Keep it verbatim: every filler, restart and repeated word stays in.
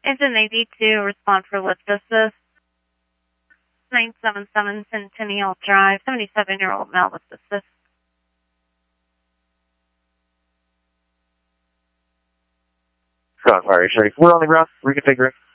Engine eighty-two, respond for lift assist. nine seven seven Centennial Drive, seventy-seven-year-old male with assist. Crossfire, Sharif. We're on the ground. Reconfigure it.